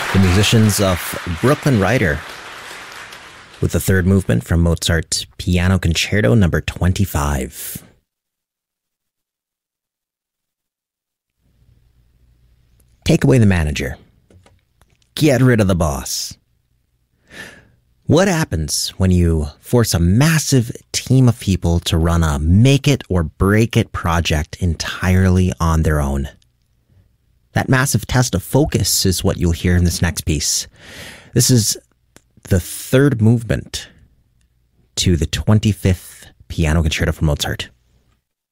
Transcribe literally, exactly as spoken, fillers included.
The musicians of Brooklyn Rider with the third movement from Mozart's Piano Concerto number twenty-five. Take away the manager. Get rid of the boss. What happens when you force a massive team of people to run a make it or break it project entirely on their own? That massive test of focus is what you'll hear in this next piece. This is the third movement to the twenty-fifth Piano Concerto from Mozart.